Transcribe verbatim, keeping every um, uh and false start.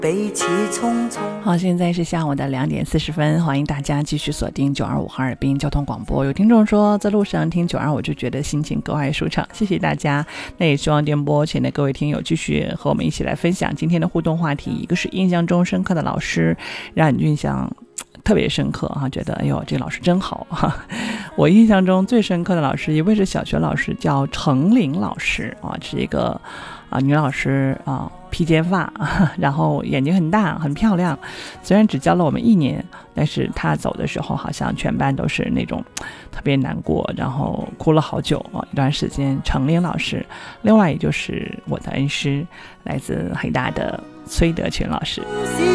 悲气匆匆。 好，现在是下午的两点四十分，欢迎大家继续锁定九二五哈尔滨交通广播。有听众说在路上听九二五就觉得心情格外舒畅，谢谢大家。那也希望电波前的各位听友继续和我们一起来分享今天的互动话题，一个是印象中深刻的老师，让你印象特别深刻哈，觉得哎呦这个老师真好哈。我印象中最深刻的老师，一位是小学老师，叫程玲老师啊，是一个啊女老师啊，披肩发，然后眼睛很大，很漂亮。虽然只教了我们一年，但是她走的时候，好像全班都是那种特别难过，然后哭了好久啊一段时间。程玲老师，另外也就是我的恩师，来自黑大的崔德群老师。